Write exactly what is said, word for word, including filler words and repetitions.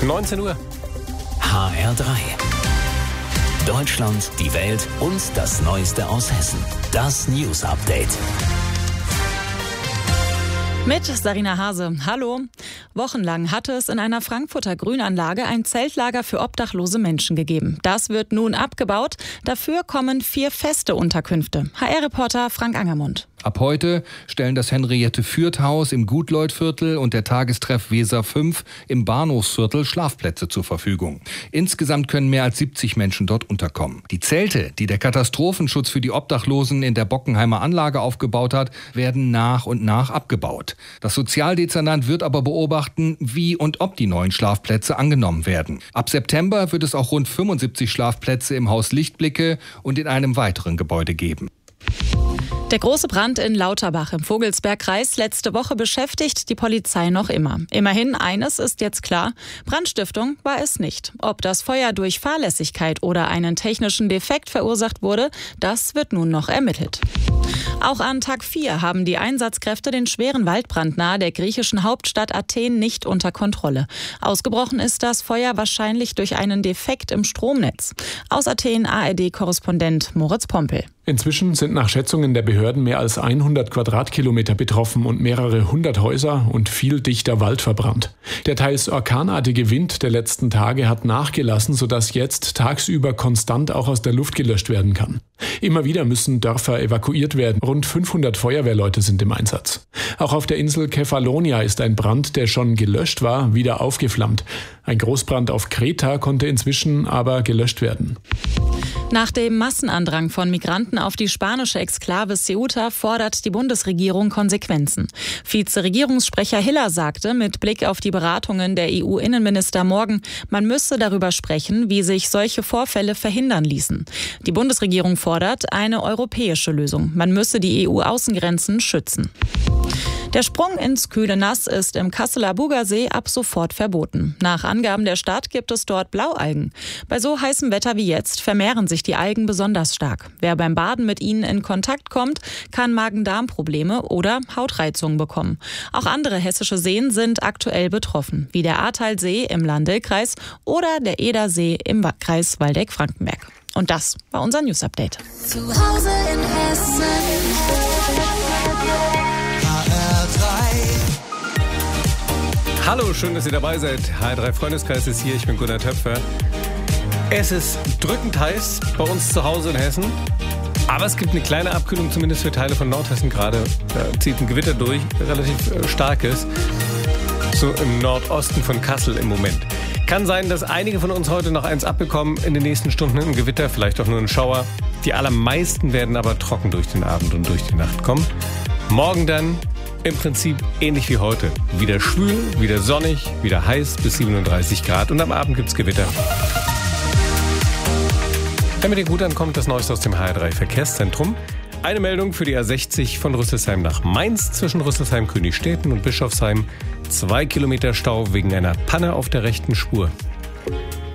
neunzehn Uhr. H R drei. Deutschland, die Welt und das Neueste aus Hessen. Das News Update. Mit Sarina Hase. Hallo. Wochenlang hatte es in einer Frankfurter Grünanlage ein Zeltlager für obdachlose Menschen gegeben. Das wird nun abgebaut. Dafür kommen vier feste Unterkünfte. H R-Reporter Frank Angermund. Ab heute stellen das Henriette-Fürth-Haus im Gutleut-Viertel und der Tagestreff Weser fünf im Bahnhofsviertel Schlafplätze zur Verfügung. Insgesamt können mehr als siebzig Menschen dort unterkommen. Die Zelte, die der Katastrophenschutz für die Obdachlosen in der Bockenheimer Anlage aufgebaut hat, werden nach und nach abgebaut. Das Sozialdezernat wird aber beobachten, wie und ob die neuen Schlafplätze angenommen werden. Ab September wird es auch rund fünfundsiebzig Schlafplätze im Haus Lichtblicke und in einem weiteren Gebäude geben. Der große Brand in Lauterbach im Vogelsbergkreis letzte Woche beschäftigt die Polizei noch immer. Immerhin eines ist jetzt klar, Brandstiftung war es nicht. Ob das Feuer durch Fahrlässigkeit oder einen technischen Defekt verursacht wurde, das wird nun noch ermittelt. Auch an Tag vier haben die Einsatzkräfte den schweren Waldbrand nahe der griechischen Hauptstadt Athen nicht unter Kontrolle. Ausgebrochen ist das Feuer wahrscheinlich durch einen Defekt im Stromnetz. Aus Athen A R D-Korrespondent Moritz Pompel. Inzwischen sind nach Schätzungen der Behörden mehr als hundert Quadratkilometer betroffen und mehrere hundert Häuser und viel dichter Wald verbrannt. Der teils orkanartige Wind der letzten Tage hat nachgelassen, sodass jetzt tagsüber konstant auch aus der Luft gelöscht werden kann. Immer wieder müssen Dörfer evakuiert werden. Rund fünfhundert Feuerwehrleute sind im Einsatz. Auch auf der Insel Kefalonia ist ein Brand, der schon gelöscht war, wieder aufgeflammt. Ein Großbrand auf Kreta konnte inzwischen aber gelöscht werden. Nach dem Massenandrang von Migranten auf die spanische Exklave Ceuta fordert die Bundesregierung Konsequenzen. Vizeregierungssprecher Hiller sagte mit Blick auf die Beratungen der E U-Innenminister morgen, man müsse darüber sprechen, wie sich solche Vorfälle verhindern ließen. Die Bundesregierung fordert eine europäische Lösung. Man müsse die E U-Außengrenzen schützen. Der Sprung ins kühle Nass ist im Kasseler Bugersee ab sofort verboten. Nach Angaben der Stadt gibt es dort Blaualgen. Bei so heißem Wetter wie jetzt vermehren sich die Algen besonders stark. Wer beim Baden mit ihnen in Kontakt kommt, kann Magen-Darm-Probleme oder Hautreizungen bekommen. Auch andere hessische Seen sind aktuell betroffen, wie der Ahrtalsee im Lahn-Dill-Kreis oder der Edersee im Kreis Waldeck-Frankenberg. Und das war unser News Update. Zu Hause in Hessen. Hallo, schön, dass ihr dabei seid. H R drei Freundeskreis ist hier, ich bin Gunnar Töpfer. Es ist drückend heiß bei uns zu Hause in Hessen. Aber es gibt eine kleine Abkühlung, zumindest für Teile von Nordhessen gerade. Da zieht ein Gewitter durch, relativ äh, starkes. So im Nordosten von Kassel im Moment. Kann sein, dass einige von uns heute noch eins abbekommen in den nächsten Stunden. Ein Gewitter, vielleicht auch nur ein Schauer. Die allermeisten werden aber trocken durch den Abend und durch die Nacht kommen. Morgen dann im Prinzip ähnlich wie heute. Wieder schwül, wieder sonnig, wieder heiß bis siebenunddreißig Grad und am Abend gibt's Gewitter. Damit ihr gut ankommt, das Neueste aus dem H R drei Verkehrszentrum. Eine Meldung für die A sechzig von Rüsselsheim nach Mainz zwischen Rüsselsheim, Königstetten und Bischofsheim. Zwei Kilometer Stau wegen einer Panne auf der rechten Spur.